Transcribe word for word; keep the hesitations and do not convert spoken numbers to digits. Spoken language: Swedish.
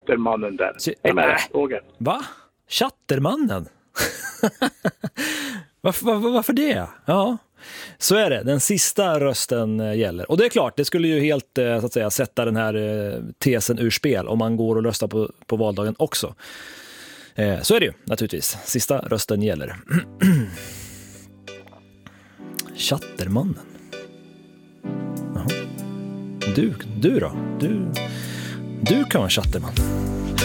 Chattermannen där. Så, Vem är det? äh, Roger? Va? Chattermannen? varför, varför, varför det? Ja, så är det. Den sista rösten gäller. Och det är klart, det skulle ju helt så att säga, sätta den här tesen ur spel om man går och röstar på, på valdagen också. Så är det ju naturligtvis. Sista rösten gäller. Chattermannen. Jaha. Du, du då? Du, du kan vara en chatterman.